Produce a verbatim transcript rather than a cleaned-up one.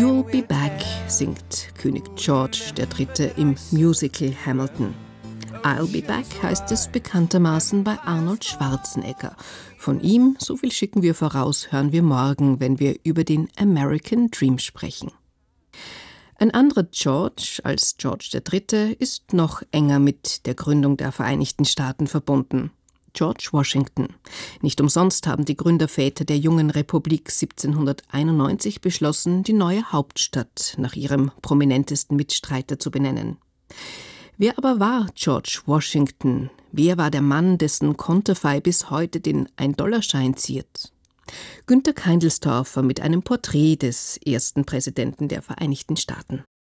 You'll be back, singt König George der Dritte im Musical Hamilton. I'll be back heißt es bekanntermaßen bei Arnold Schwarzenegger. Von ihm, so viel schicken wir voraus, hören wir morgen, wenn wir über den American Dream sprechen. Ein anderer George als George der Dritte ist noch enger mit der Gründung der Vereinigten Staaten verbunden. George Washington. Nicht umsonst haben die Gründerväter der jungen Republik siebzehnhunderteinundneunzig beschlossen, die neue Hauptstadt nach ihrem prominentesten Mitstreiter zu benennen. Wer aber war George Washington? Wer war der Mann, dessen Konterfei bis heute den ein-Dollar-Schein ziert? Günter Keindelstorfer mit einem Porträt des ersten Präsidenten der Vereinigten Staaten.